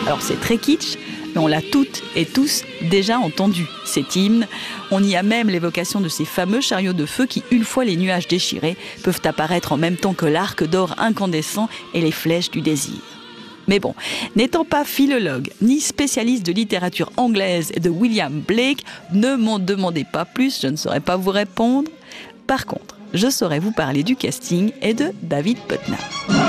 Alors c'est très kitsch, mais on l'a toutes et tous déjà entendu, cet hymne. On y a même l'évocation de ces fameux chariots de feu qui, une fois les nuages déchirés, peuvent apparaître en même temps que l'arc d'or incandescent et les flèches du désir. Mais bon, n'étant pas philologue ni spécialiste de littérature anglaise et de William Blake, ne m'en demandez pas plus, je ne saurais pas vous répondre. Par contre, je saurais vous parler du casting et de David Putnam.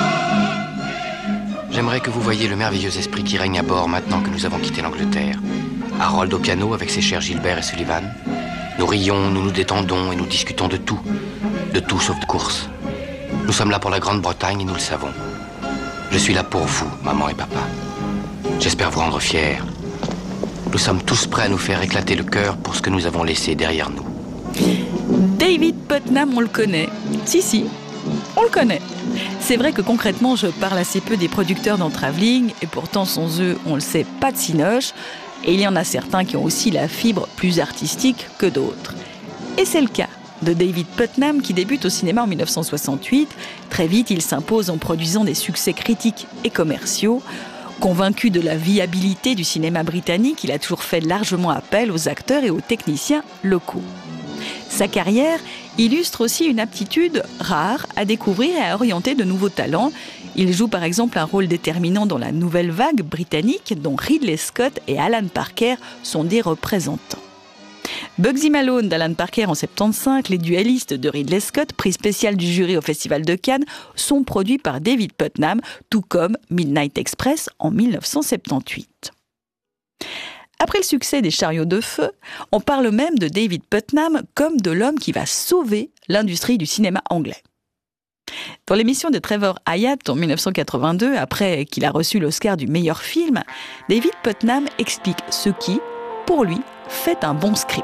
J'aimerais que vous voyiez le merveilleux esprit qui règne à bord maintenant que nous avons quitté l'Angleterre. Harold au piano avec ses chers Gilbert et Sullivan. Nous rions, nous nous détendons et nous discutons de tout sauf de course. Nous sommes là pour la Grande-Bretagne et nous le savons. Je suis là pour vous, maman et papa. J'espère vous rendre fiers. Nous sommes tous prêts à nous faire éclater le cœur pour ce que nous avons laissé derrière nous. David Putnam, on le connaît. Si, on le connaît. C'est vrai que concrètement, je parle assez peu des producteurs dans Travelling, et pourtant sans eux, on le sait, pas de cinoche. Et il y en a certains qui ont aussi la fibre plus artistique que d'autres. Et c'est le cas de David Putnam qui débute au cinéma en 1968. Très vite, il s'impose en produisant des succès critiques et commerciaux. Convaincu de la viabilité du cinéma britannique, il a toujours fait largement appel aux acteurs et aux techniciens locaux. Sa carrière illustre aussi une aptitude rare à découvrir et à orienter de nouveaux talents. Il joue par exemple un rôle déterminant dans la nouvelle vague britannique dont Ridley Scott et Alan Parker sont des représentants. Bugsy Malone d'Alan Parker en 1975, Les Duellistes de Ridley Scott, prix spécial du jury au Festival de Cannes, sont produits par David Putnam, tout comme Midnight Express en 1978. Après le succès des chariots de feu, on parle même de David Putnam comme de l'homme qui va sauver l'industrie du cinéma anglais. Dans l'émission de Trevor Hyatt en 1982, après qu'il a reçu l'Oscar du meilleur film, David Putnam explique ce qui, pour lui, fait un bon script.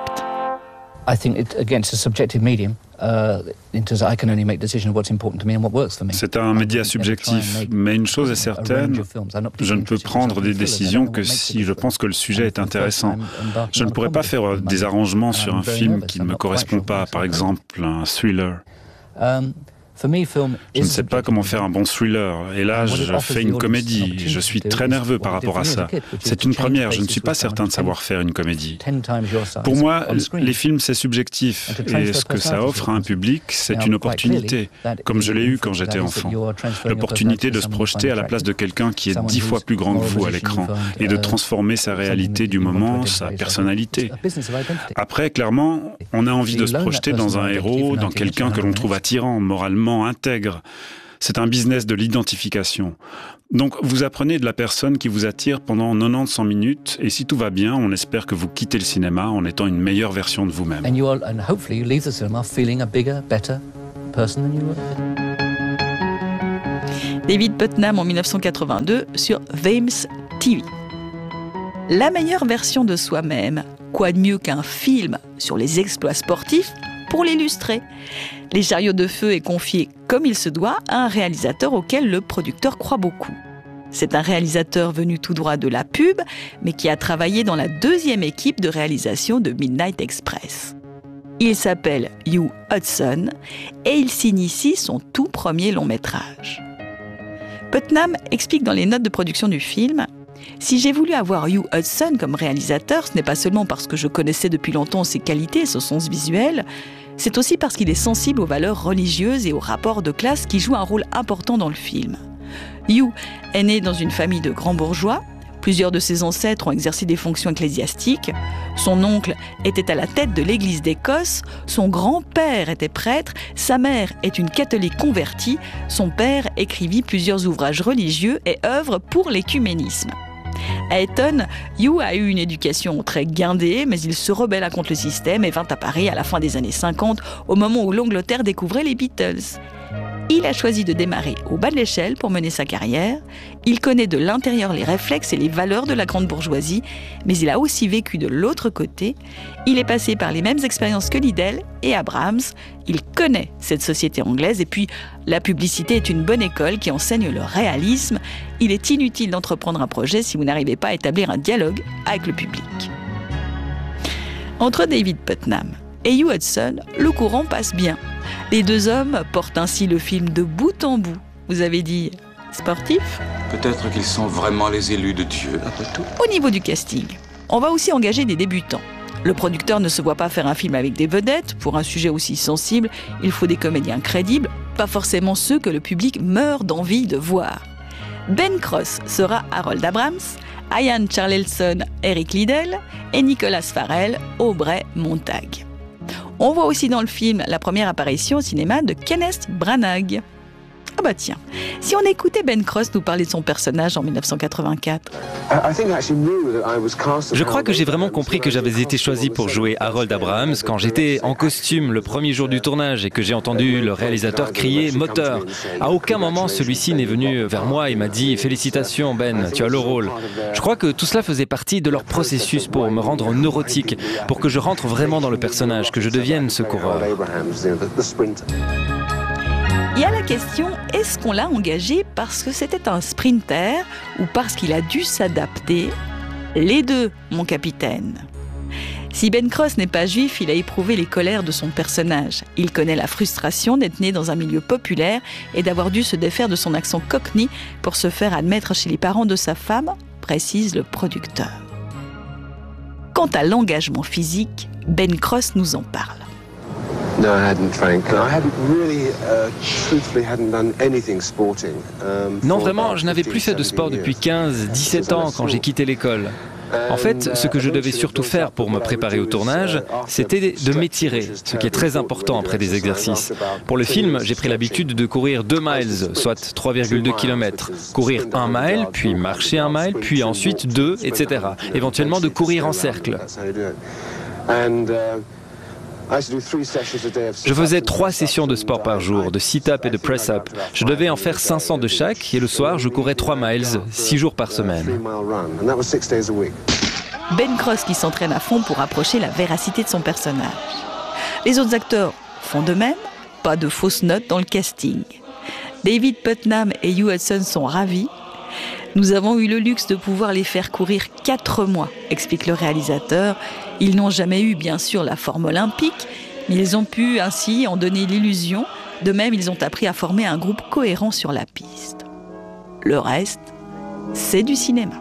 C'est un média subjectif, mais une chose est certaine, je ne peux prendre des décisions que si je pense que le sujet est intéressant. Je ne pourrais pas faire des arrangements sur un film qui ne me correspond pas, par exemple un thriller. Je ne sais pas comment faire un bon thriller, et là je fais une comédie, je suis très nerveux par rapport à ça. C'est une première, je ne suis pas certain de savoir faire une comédie. Pour moi, les films c'est subjectif, et ce que ça offre à un public, c'est une opportunité, comme je l'ai eu quand j'étais enfant. L'opportunité de se projeter à la place de quelqu'un qui est 10 fois plus grand que vous à l'écran, et de transformer sa réalité du moment, sa personnalité. Après, clairement, on a envie de se projeter dans un héros, dans quelqu'un que l'on trouve attirant, moralement intègre. C'est un business de l'identification. Donc, vous apprenez de la personne qui vous attire pendant 90-100 minutes, et si tout va bien, on espère que vous quittez le cinéma en étant une meilleure version de vous-même. David Putnam en 1982 sur Thames TV. La meilleure version de soi-même, quoi de mieux qu'un film sur les exploits sportifs pour l'illustrer. Les chariots de feu est confié, comme il se doit, à un réalisateur auquel le producteur croit beaucoup. C'est un réalisateur venu tout droit de la pub, mais qui a travaillé dans la deuxième équipe de réalisation de Midnight Express. Il s'appelle Hugh Hudson et il signe ici son tout premier long métrage. Putnam explique dans les notes de production du film: « Si j'ai voulu avoir Hugh Hudson comme réalisateur, ce n'est pas seulement parce que je connaissais depuis longtemps ses qualités et son sens visuel, c'est aussi parce qu'il est sensible aux valeurs religieuses et aux rapports de classe qui jouent un rôle important dans le film. Hugh est né dans une famille de grands bourgeois. Plusieurs de ses ancêtres ont exercé des fonctions ecclésiastiques. Son oncle était à la tête de l'Église d'Écosse. Son grand-père était prêtre. Sa mère est une catholique convertie. Son père écrivit plusieurs ouvrages religieux et œuvre pour l'écuménisme. À Eton, Hugh a eu une éducation très guindée, mais il se rebella contre le système et vint à Paris à la fin des années 50, au moment où l'Angleterre découvrait les Beatles. Il a choisi de démarrer au bas de l'échelle pour mener sa carrière. Il connaît de l'intérieur les réflexes et les valeurs de la grande bourgeoisie, mais il a aussi vécu de l'autre côté. Il est passé par les mêmes expériences que Liddell et Abrams. Il connaît cette société anglaise et puis la publicité est une bonne école qui enseigne le réalisme. Il est inutile d'entreprendre un projet si vous n'arrivez pas à établir un dialogue avec le public. Entre David Putnam et Hugh Hudson, le courant passe bien. Les deux hommes portent ainsi le film de bout en bout. Vous avez dit sportifs. Peut-être qu'ils sont vraiment les élus de Dieu, après tout. Au niveau du casting, on va aussi engager des débutants. Le producteur ne se voit pas faire un film avec des vedettes. Pour un sujet aussi sensible, il faut des comédiens crédibles, pas forcément ceux que le public meurt d'envie de voir. Ben Cross sera Harold Abrams, Ian Charleson, Eric Liddell et Nicholas Farrell, Aubrey Montag. On voit aussi dans le film la première apparition au cinéma de Kenneth Branagh. Ah bah tiens, si on écoutait Ben Cross nous parler de son personnage en 1984. Je crois que j'ai vraiment compris que j'avais été choisi pour jouer Harold Abrams quand j'étais en costume le premier jour du tournage et que j'ai entendu le réalisateur crier « moteur ». À aucun moment celui-ci n'est venu vers moi et m'a dit « félicitations Ben, tu as le rôle ». Je crois que tout cela faisait partie de leur processus pour me rendre neurotique, pour que je rentre vraiment dans le personnage, que je devienne ce coureur. Il y a la question, est-ce qu'on l'a engagé parce que c'était un sprinter ou parce qu'il a dû s'adapter ? Les deux, mon capitaine. Si Ben Cross n'est pas juif, il a éprouvé les colères de son personnage. Il connaît la frustration d'être né dans un milieu populaire et d'avoir dû se défaire de son accent cockney pour se faire admettre chez les parents de sa femme, précise le producteur. Quant à l'engagement physique, Ben Cross nous en parle. No, I hadn't, Frank. I hadn't really, truthfully, hadn't done anything sporting. Non, vraiment, je n'avais plus fait de sport depuis 15-17 ans quand j'ai quitté l'école. En fait, ce que je devais surtout faire pour me préparer au tournage, c'était de m'étirer, ce qui est très important après des exercices. Pour le film, j'ai pris l'habitude de courir 2 miles, soit 3,2 km. Courir 1 mile, puis marcher 1 mile, puis ensuite 2, etc. Éventuellement de courir en cercle. Je faisais 3 sessions de sport par jour, de sit-up et de press-up. Je devais en faire 500 de chaque et le soir, je courais 3 miles, 6 jours par semaine. Ben Cross qui s'entraîne à fond pour approcher la véracité de son personnage. Les autres acteurs font de même, pas de fausses notes dans le casting. David Putnam et Hugh Hudson sont ravis. Nous avons eu le luxe de pouvoir les faire courir 4 mois, explique le réalisateur. Ils n'ont jamais eu, bien sûr, la forme olympique, mais ils ont pu ainsi en donner l'illusion. De même, ils ont appris à former un groupe cohérent sur la piste. Le reste, c'est du cinéma.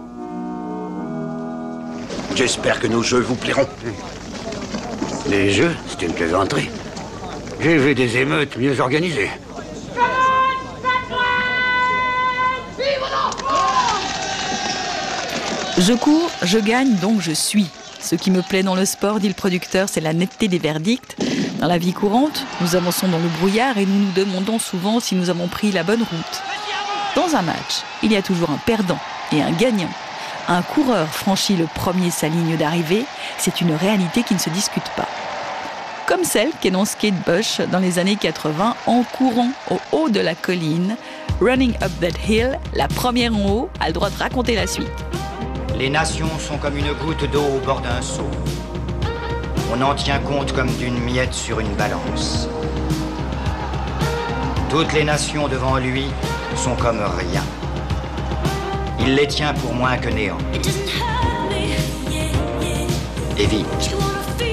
J'espère que nos jeux vous plairont. Les jeux, c'est une plaisanterie. J'ai vu des émeutes mieux organisées. Je cours, je gagne, donc je suis. Ce qui me plaît dans le sport, dit le producteur, c'est la netteté des verdicts. Dans la vie courante, nous avançons dans le brouillard et nous nous demandons souvent si nous avons pris la bonne route. Dans un match, il y a toujours un perdant et un gagnant. Un coureur franchit le premier sa ligne d'arrivée, c'est une réalité qui ne se discute pas. Comme celle qu'énonce Kate Bush dans les années 80 en courant au haut de la colline. Running up that hill, la première en haut a le droit de raconter la suite. Les nations sont comme une goutte d'eau au bord d'un seau. On en tient compte comme d'une miette sur une balance. Toutes les nations devant lui sont comme rien. Il les tient pour moins que néant. Et vite.